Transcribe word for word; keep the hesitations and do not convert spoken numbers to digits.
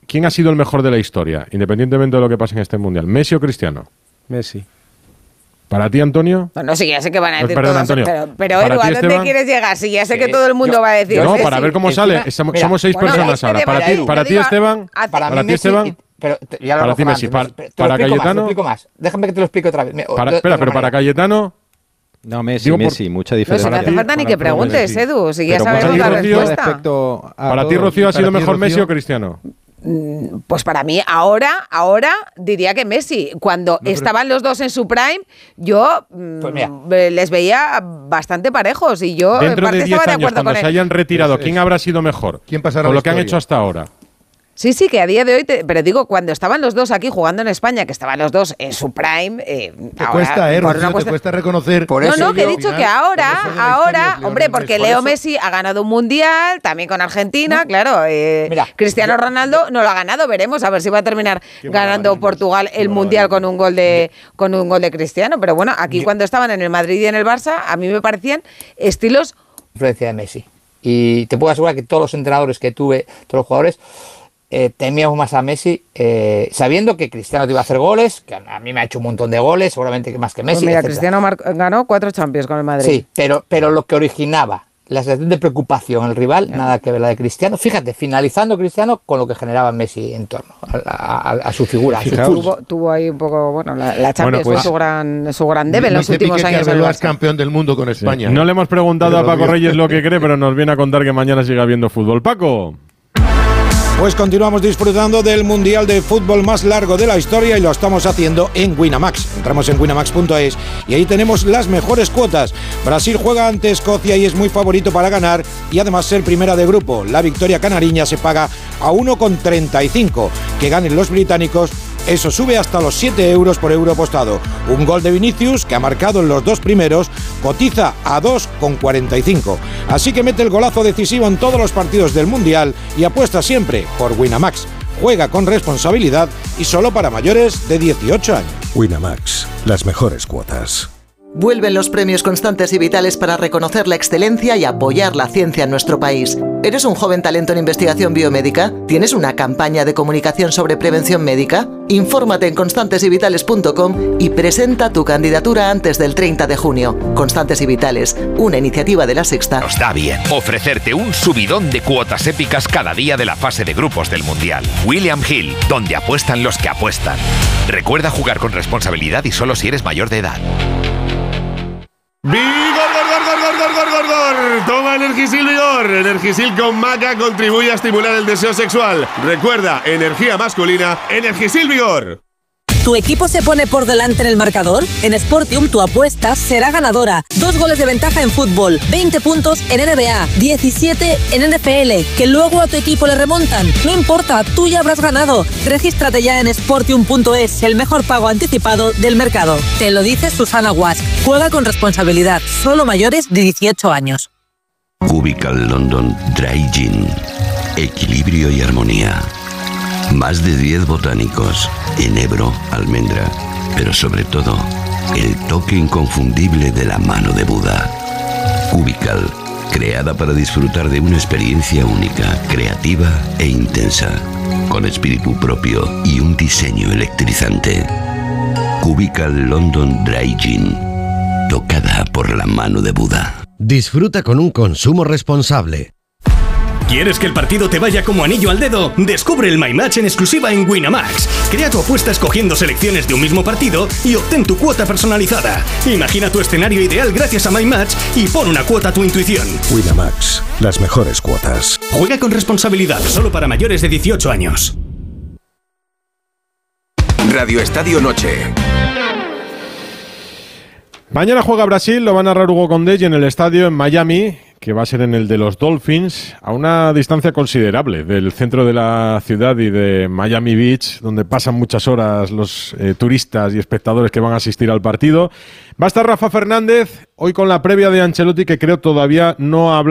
¿quién ha sido el mejor de la historia, independientemente de lo que pase en este Mundial? ¿Messi o Cristiano? Messi. ¿Para ti, Antonio? No, no, sí, ya sé que van a decir Perdón, todos, Antonio. pero, pero Edu, ¿a dónde quieres llegar? Sí, ya sé sí, que todo el mundo yo, va a decir No, Messi. para ver cómo Encima, sale. Somos, mira, somos seis bueno, personas este ahora. Para debate, ti, para ti digo, Esteban. a- Para, para mí ti, Messi, Esteban. Pero te, ya lo para ti, antes, Messi. Para, te lo para explico Cayetano. más, te lo explico más. Déjame que te lo explique otra vez. Para, de, espera, de pero para manera. Cayetano. No, Messi, Digo por- Messi, mucha No, diferencia. si no hace ti, falta ni para- que para preguntes, Messi. Edu, si ya Pero sabemos para la ti, Rocío, respuesta. respecto a Para ti, todo. Rocío, ¿ha Para sido ti, mejor Rocío. Messi o Cristiano? Pues para mí, ahora, ahora diría que Messi. Cuando pero- estaban los dos en su prime, yo mm, Pues mira. les veía bastante parejos y yo en Dentro parte de diez estaba de años, acuerdo cuando con se él. hayan retirado, Es- es- ¿quién habrá sido mejor? ¿Quién pasará Con la lo que han historia? hecho hasta ahora. Sí, sí, que a día de hoy, te- pero digo, cuando estaban los dos aquí jugando en España, que estaban los dos en su prime, eh, Te ahora, cuesta, ¿eh, por Rocío? una Te cuestión- cuesta reconocer. Por No, eso no, que he yo- dicho al que final, ahora, cuando sale la ahora, historia, Leo hombre, Messi. porque Por Leo eso- Messi ha ganado un mundial, también con Argentina, claro. eh, Mira, Cristiano yo- Ronaldo no lo ha ganado, veremos a ver si va a terminar ganando barbaridad, Portugal qué el mundial barbaridad. con un gol de con un gol de Cristiano. Pero bueno, aquí cuando estaban en el Madrid y en el Barça, a mí me parecían estilos. influencia de Messi. Y te puedo asegurar que todos los entrenadores que tuve, todos los jugadores, eh, temíamos más a Messi, eh, sabiendo que Cristiano te iba a hacer goles, que a mí me ha hecho un montón de goles, seguramente que más que Messi. Pues mira, etcétera. Cristiano mar- ganó cuatro Champions con el Madrid. Sí, pero, pero lo que originaba la sensación de preocupación en el rival, nada que ver la de Cristiano. Fíjate, finalizando Cristiano con lo que generaba Messi en torno a, a- a su figura, a su Fijaos. fútbol. Tuvo, tuvo ahí un poco, bueno, la, la Champions pues- fue su gran, su gran debe en los Dice últimos Piqué que años. del Arbeloa es Barça. campeón del mundo con España. No le hemos preguntado Pero a Paco Dios. Reyes lo que cree, pero nos viene a contar que mañana siga viendo fútbol. Paco. Pues continuamos disfrutando del Mundial de Fútbol más largo de la historia y lo estamos haciendo en Winamax. Entramos en winamax punto es y ahí tenemos las mejores cuotas. Brasil juega ante Escocia y es muy favorito para ganar y además ser primera de grupo. La victoria canariña se paga a uno coma treinta y cinco. Que ganen los británicos, eso sube hasta los siete euros por euro apostado. Un gol de Vinicius, que ha marcado en los dos primeros, cotiza a dos coma cuarenta y cinco. Así que mete el golazo decisivo en todos los partidos del Mundial y apuesta siempre por Winamax. Juega con responsabilidad y solo para mayores de dieciocho años. Winamax, las mejores cuotas. Vuelven los premios Constantes y Vitales para reconocer la excelencia y apoyar la ciencia en nuestro país. ¿Eres un joven talento en investigación biomédica? ¿Tienes una campaña de comunicación sobre prevención médica? Infórmate en constantes y vitales punto com y presenta tu candidatura antes del treinta de junio. Constantes y Vitales, una iniciativa de La Sexta. Nos da bien ofrecerte un subidón de cuotas épicas cada día de la fase de grupos del Mundial. William Hill, donde apuestan los que apuestan. Recuerda jugar con responsabilidad y solo si eres mayor de edad. ¡Vigor, gor, gor, gor, gor, gor, gor, gor! Toma Energisil Vigor. Energisil con maca contribuye a estimular el deseo sexual. Recuerda, energía masculina, Energisil Vigor. ¿Tu equipo se pone por delante en el marcador? En Sportium tu apuesta será ganadora. Dos goles de ventaja en fútbol, veinte puntos en N B A, diecisiete en N F L, que luego a tu equipo le remontan. No importa, tú ya habrás ganado. Regístrate ya en sportium punto es, el mejor pago anticipado del mercado. Te lo dice Susana Wash. Juega con responsabilidad, solo mayores de dieciocho años. Cubical London Dry Gin. Equilibrio y armonía. Más de diez botánicos, enebro, almendra, pero sobre todo, el toque inconfundible de la mano de Buda. Cubical, creada para disfrutar de una experiencia única, creativa e intensa, con espíritu propio y un diseño electrizante. Cubical London Dry Gin, tocada por la mano de Buda. Disfruta con un consumo responsable. ¿Quieres que el partido te vaya como anillo al dedo? Descubre el My Match en exclusiva en Winamax. Crea tu apuesta escogiendo selecciones de un mismo partido y obtén tu cuota personalizada. Imagina tu escenario ideal gracias a My Match y pon una cuota a tu intuición. Winamax, las mejores cuotas. Juega con responsabilidad, solo para mayores de dieciocho años. Radio Estadio Noche. Mañana juega Brasil, lo va a narrar Hugo Condés y en el estadio en Miami, que va a ser en el de los Dolphins, a una distancia considerable del centro de la ciudad y de Miami Beach, donde pasan muchas horas los eh, turistas y espectadores que van a asistir al partido. Va a estar Rafa Fernández, hoy con la previa de Ancelotti, que creo todavía no ha hablado.